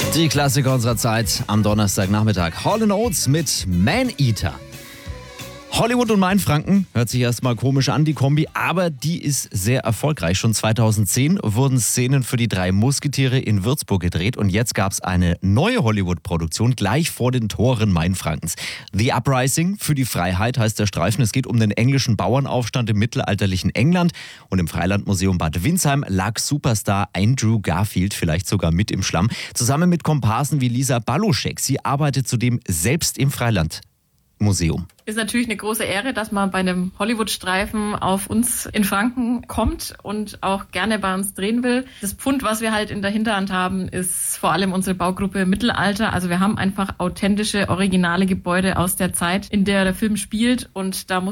Die Klassiker unserer Zeit am Donnerstagnachmittag. Hall & Oates mit Man-Eater. Hollywood und Mainfranken, hört sich erstmal komisch an, die Kombi, aber die ist sehr erfolgreich. Schon 2010 wurden Szenen für die 3 Musketiere in Würzburg gedreht und jetzt gab es eine neue Hollywood-Produktion gleich vor den Toren Mainfrankens. The Uprising für die Freiheit heißt der Streifen. Es geht um den englischen Bauernaufstand im mittelalterlichen England und im Freilandmuseum Bad Windsheim lag Superstar Andrew Garfield vielleicht sogar mit im Schlamm, zusammen mit Komparsen wie Lisa Baluschek. Sie arbeitet zudem selbst im Freilandmuseum. Ist natürlich eine große Ehre, dass man bei einem Hollywood-Streifen auf uns in Franken kommt und auch gerne bei uns drehen will. Das Pfund, was wir halt in der Hinterhand haben, ist vor allem unsere Baugruppe Mittelalter. Also wir haben einfach authentische, originale Gebäude aus der Zeit, in der der Film spielt und da muss